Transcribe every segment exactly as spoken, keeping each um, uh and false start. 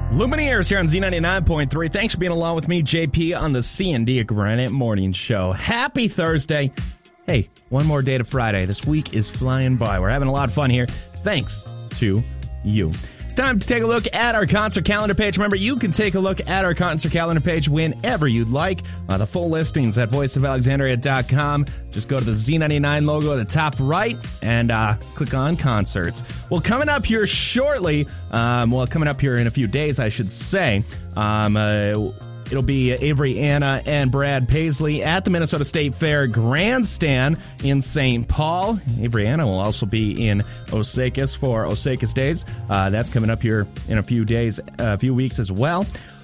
Lumineers here on Z ninety-nine point three. Thanks for being along with me, J P, on the C and D Granite Morning Show. Happy Thursday. Hey, one more day to Friday. This week is flying by. We're having a lot of fun here. Thanks to you. It's time to take a look at our concert calendar page. Remember, you can take a look at our concert calendar page whenever you'd like. Uh, the full listings at voice of alexandria dot com. Just go to the Z ninety-nine logo at the top right and uh, click on concerts. Well, coming up here shortly, um, well, coming up here in a few days, I should say, um, uh, it'll be Avery Anna and Brad Paisley at the Minnesota State Fair Grandstand in Saint Paul. Avery Anna will also be in Osakis for Osakis Days. Uh, that's coming up here in a few days, a few weeks as well.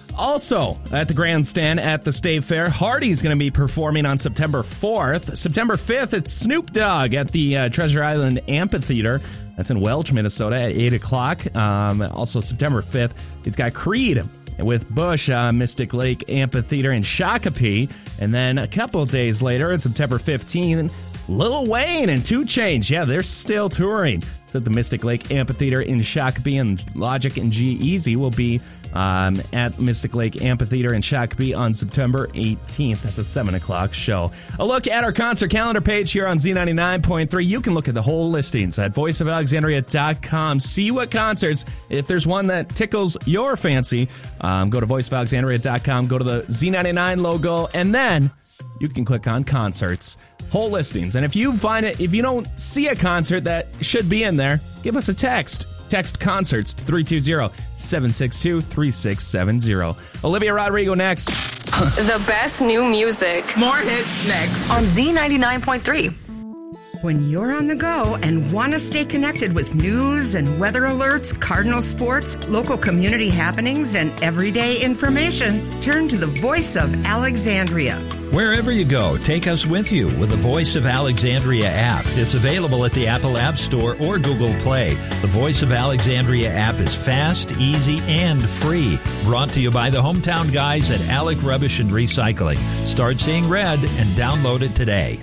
Also, at the Grandstand at the State Fair, Hardy's going to be performing on September fourth. September fifth, it's Snoop Dogg at the uh, Treasure Island Amphitheater. That's in Welch, Minnesota at eight o'clock. Um, also, September fifth, it's got Creed with Bush, uh, Mystic Lake Amphitheater in Shakopee. And then a couple of days later, on September fifteenth, Lil Wayne and two Chainz. Yeah, they're still touring. It's at the Mystic Lake Amphitheater in Shakopee, and Logic and G-Eazy will be um, at Mystic Lake Amphitheater in Shakopee on September eighteenth. That's a seven o'clock show. A look at our concert calendar page here on Z ninety-nine point three. You can look at the whole listings at voice of alexandria dot com. See what concerts, if there's one that tickles your fancy, um, go to voice of alexandria dot com, go to the Z ninety-nine logo, and then you can click on concerts. Whole listings. And if you find it, if you don't see a concert that should be in there, give us a text. Text concerts to three two zero, seven six two, three six seven zero. Olivia Rodrigo next. The best new music. More hits next. On Z ninety-nine point three. When you're on the go and want to stay connected with news and weather alerts, Cardinal sports, local community happenings, and everyday information, turn to the Voice of Alexandria. Wherever you go, take us with you with the Voice of Alexandria app. It's available at the Apple App Store or Google Play. The Voice of Alexandria app is fast, easy, and free. Brought to you by the hometown guys at Alec Rubbish and Recycling. Start seeing red and download it today.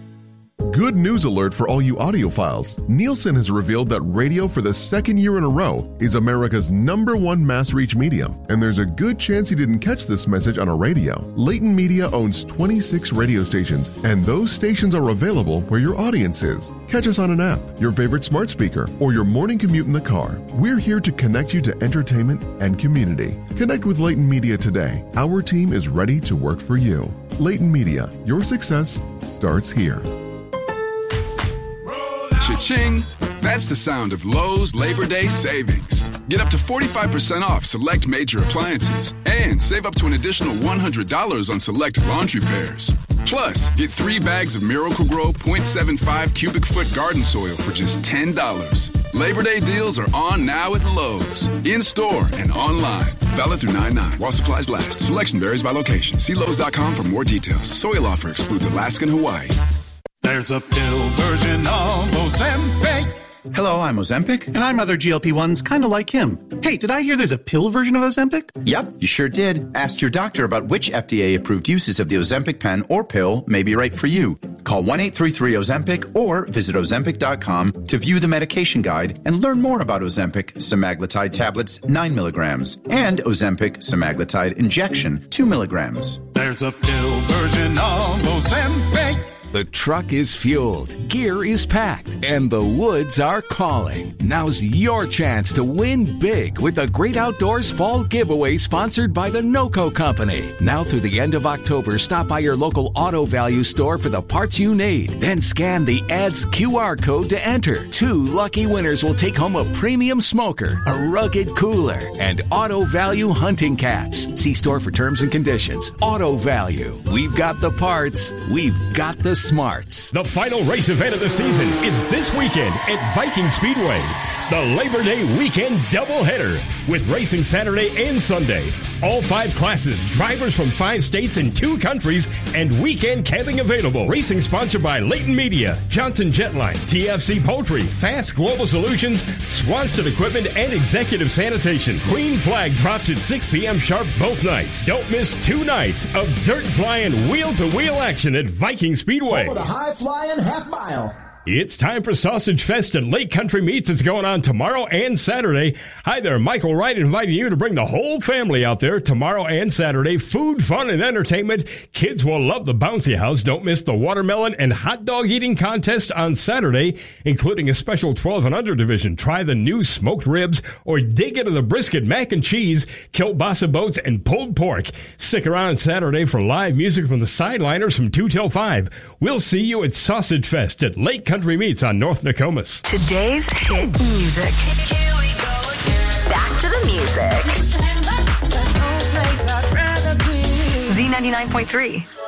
Good news alert for all you audiophiles. Nielsen has revealed that radio for the second year in a row is America's number one mass reach medium, and there's a good chance you didn't catch this message on a radio. Leighton Media owns twenty-six radio stations, and those stations are available where your audience is. Catch us on an app, your favorite smart speaker, or your morning commute in the car. We're here to connect you to entertainment and community. Connect with Leighton Media today. Our team is ready to work for you. Leighton Media, your success starts here. Cha-ching! That's the sound of Lowe's Labor Day savings. Get up to forty-five percent off select major appliances and save up to an additional one hundred dollars on select laundry pairs. Plus, get three bags of Miracle-Gro point seven five cubic foot garden soil for just ten dollars. Labor Day deals are on now at Lowe's. In-store and online. Valid through nine nine while supplies last. Selection varies by location. See Lowe's dot com for more details. Soil offer excludes Alaska and Hawaii. There's a pill version of Ozempic. Hello, I'm Ozempic. And I'm other G L P ones kind of like him. Hey, did I hear there's a pill version of Ozempic? Yep, you sure did. Ask your doctor about which F D A-approved uses of the Ozempic pen or pill may be right for you. Call one eight three three Ozempic or visit ozempic dot com to view the medication guide and learn more about Ozempic semaglutide tablets nine milligrams and Ozempic semaglutide injection two milligrams. There's a pill version of Ozempic. The truck is fueled, gear is packed, and the woods are calling. Now's your chance to win big with the Great Outdoors Fall Giveaway sponsored by the NOCO Company. Now through the end of October, stop by your local Auto Value store for the parts you need. Then scan the ad's Q R code to enter. Two lucky winners will take home a premium smoker, a rugged cooler, and Auto Value hunting caps. See store for terms and conditions. Auto Value. We've got the parts. We've got the smarts. The final race event of the season is this weekend at Viking Speedway. The Labor Day weekend doubleheader with racing Saturday and Sunday. All five classes, drivers from five states and two countries, and weekend camping available. Racing sponsored by Leighton Media, Johnson Jetline, T F C Poultry, Fast Global Solutions, Swanston Equipment, and Executive Sanitation. Green Flag drops at six p.m. sharp both nights. Don't miss two nights of dirt flying wheel-to-wheel action at Viking Speedway. Over the high-flying half mile. It's time for Sausage Fest at Lake Country Meats. It's going on tomorrow and Saturday. Hi there, Michael Wright inviting you to bring the whole family out there tomorrow and Saturday. Food, fun, and entertainment. Kids will love the bouncy house. Don't miss the watermelon and hot dog eating contest on Saturday, including a special twelve and under division. Try the new smoked ribs or dig into the brisket, mac and cheese, kielbasa boats, and pulled pork. Stick around Saturday for live music from the Sideliners from two till five. We'll see you at Sausage Fest at Lake Country Meats on North Nokomis. Today's hit music. Here we go again. Back to the music. Z ninety-nine point three.